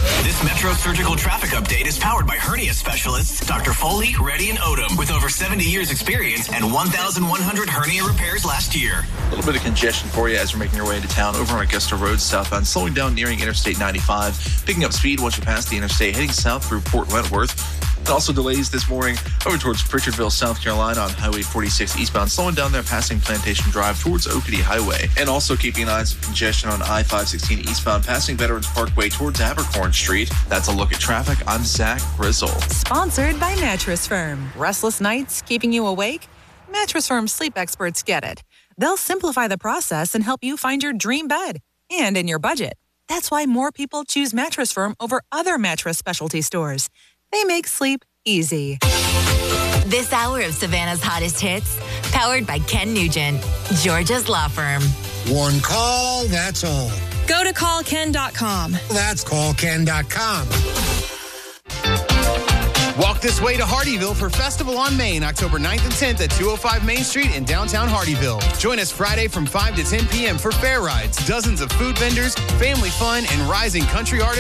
This Metro Surgical Traffic Update is powered by hernia specialists Dr. Foley, Reddy, and Odom with over 70 years experience and 1,100 hernia repairs last year. A little bit of congestion for you as you're making your way into town over on Augusta Road southbound, slowing down nearing Interstate 95, picking up speed once you pass the interstate, heading south through Port Wentworth. Also delays this morning over towards Pritchardville, South Carolina on Highway 46 eastbound, slowing down there passing Plantation Drive towards Oakity Highway. And also keeping an eye on some congestion on I-516 eastbound, passing Veterans Parkway towards Abercorn Street. That's a look at traffic. I'm Zach Grizzle. Sponsored by Mattress Firm. Restless nights keeping you awake? Mattress Firm sleep experts get it. They'll simplify the process and help you find your dream bed and in your budget. That's why more people choose Mattress Firm over other mattress specialty stores. They make sleep easy. This hour of Savannah's hottest hits, powered by Ken Nugent, Georgia's law firm. One call, that's all. Go to callken.com. That's callken.com. Walk this way to Hardeeville for Festival on Main, October 9th and 10th at 205 Main Street in downtown Hardeeville. Join us Friday from 5 to 10 p.m. for fair rides, dozens of food vendors, family fun, and rising country artists.